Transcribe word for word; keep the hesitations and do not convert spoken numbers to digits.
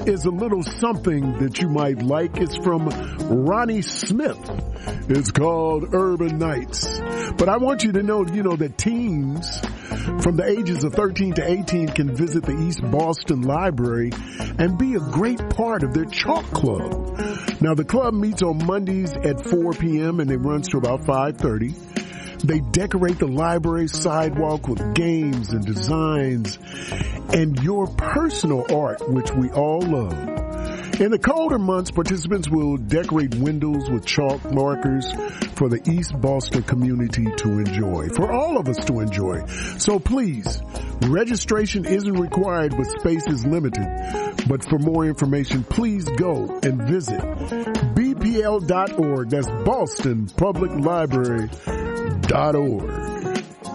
is a little something that you might like. It's from Ronnie Smith. It's called Urban Nights. But I want you to know, you know, that teens from the ages of thirteen to eighteen can visit the East Boston Library and be a great part of their chalk club. Now, the club meets on Mondays at four p.m. and it runs to about five thirty. They decorate the library sidewalk with games and designs and your personal art, which we all love. In the colder months, participants will decorate windows with chalk markers for the East Boston community to enjoy, for all of us to enjoy. So please, registration isn't required, but space is limited. But for more information, please go and visit B P L dot org. That's Boston Public Library dot org.